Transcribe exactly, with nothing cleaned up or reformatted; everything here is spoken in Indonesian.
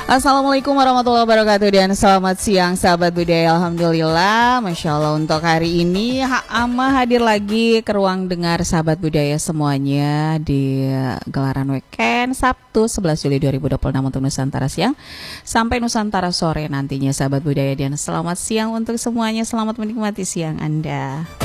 Assalamualaikum warahmatullahi wabarakatuh dan selamat siang sahabat budaya. Alhamdulillah, Masya Allah untuk hari ini Hak Ama hadir lagi ke ruang dengar sahabat budaya semuanya di gelaran weekend Sabtu sebelas Juli dua ribu dua puluh enam untuk Nusantara Siang sampai Nusantara Sore nantinya sahabat budaya. Dan selamat siang untuk semuanya, selamat menikmati siang Anda.